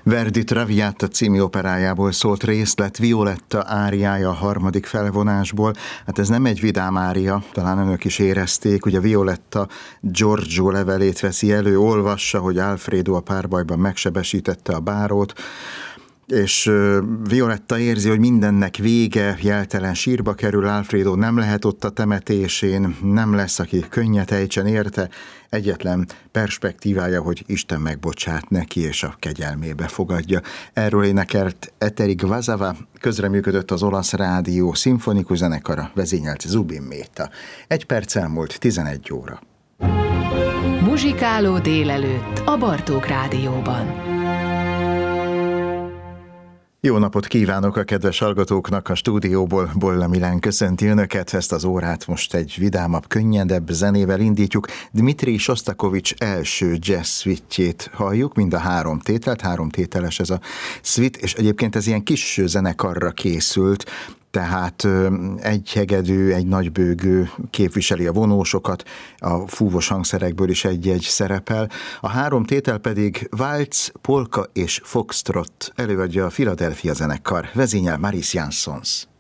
Verdi Traviata című operájából szólt részlet, Violetta áriája a harmadik felvonásból. Hát ez nem egy vidám ária, talán önök is érezték, ugye Violetta Giorgio levelét veszi elő, olvassa, hogy Alfredo a párbajban megsebesítette a bárót, és Violetta érzi, hogy mindennek vége, jeltelen sírba kerül, Alfredo nem lehet ott a temetésén, nem lesz, aki könnyet ejtsen érte, egyetlen perspektívája, hogy Isten megbocsát neki, és a kegyelmébe fogadja. Erről énekelt Eteri Gvasava, közreműködött az olasz rádió szimfonikus zenekara, vezényelt Zubin Mehta. 1 perc elmúlt 11 óra. Muzsikáló délelőtt a Bartók Rádióban. Jó napot kívánok a kedves hallgatóknak, a stúdióból Bolla Milán köszönti önöket. Ezt az órát most egy vidámabb, könnyedebb zenével indítjuk. Dmitri Sostakovics első jazz suite-jét halljuk, mind a 3 tételt, 3 tételes ez a suite, és egyébként ez ilyen kis zenekarra készült, tehát egy hegedű, egy nagybőgő képviseli a vonósokat, a fúvos hangszerekből is egy-egy szerepel. A 3 tétel pedig Waltz, polka és foxtrot, előadja a Philadelphia zenekar, vezényel Maris Jansons.